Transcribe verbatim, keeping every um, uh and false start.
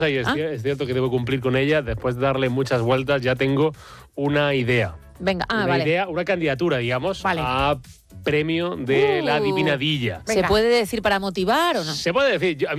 Y es, ¿Ah? es cierto que debo cumplir con ella. Después de darle muchas vueltas, ya tengo una idea. Venga, ah, una vale. idea, una candidatura, digamos, Vale. a premio de Uh, la adivinadilla. ¿Se puede decir para motivar o no? Se puede decir. Yo, a mí